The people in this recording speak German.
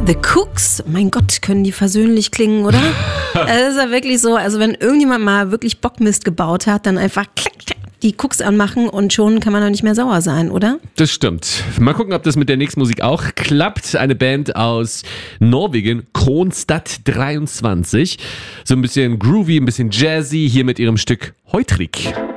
The Cooks, mein Gott, können die versöhnlich klingen, oder? Das ist ja wirklich so, also wenn irgendjemand mal wirklich Bockmist gebaut hat, dann einfach klack, klack, die Cooks anmachen und schon kann man doch nicht mehr sauer sein, oder? Das stimmt. Mal gucken, ob das mit der nächsten Musik auch klappt. Eine Band aus Norwegen, Kronstadt 23. So ein bisschen groovy, ein bisschen jazzy, hier mit ihrem Stück Heutrik.